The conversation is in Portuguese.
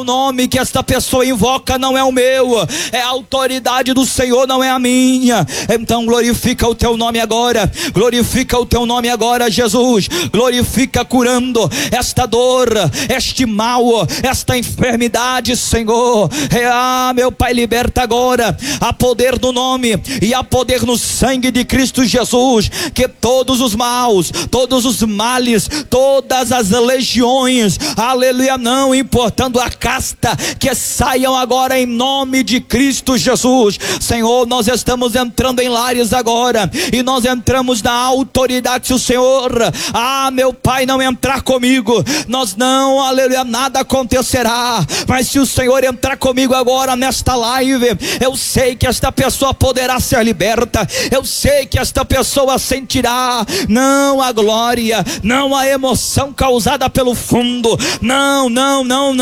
O nome que esta pessoa invoca não é o meu, é a autoridade do Senhor, não é a minha. Então glorifica o teu nome agora, glorifica o teu nome agora, Jesus. Glorifica curando esta dor, este mal, esta enfermidade, Senhor. Meu Pai, liberta agora. Há poder no nome e há poder no sangue de Cristo Jesus. Que todos os maus, todos os males, todas as legiões, aleluia, não importando a casta, que saiam agora em nome de Cristo Jesus. Senhor, nós estamos entrando em lares agora e nós entramos na autoridade. Se o Senhor, meu Pai, não entrar comigo, nós não, aleluia, nada acontecerá. Mas se o Senhor entrar comigo agora nesta live, eu sei que esta pessoa poderá ser liberta, eu sei que esta pessoa sentirá não a glória, não a emoção causada pelo fundo, não,